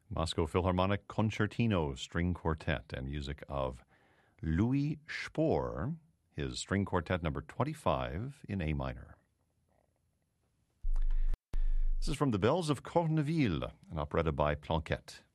Moscow Philharmonic Concertino String Quartet and music of Louis Spohr, his String Quartet number 25 in A minor. This is from The Bells of Corneville, an operetta by Planquette.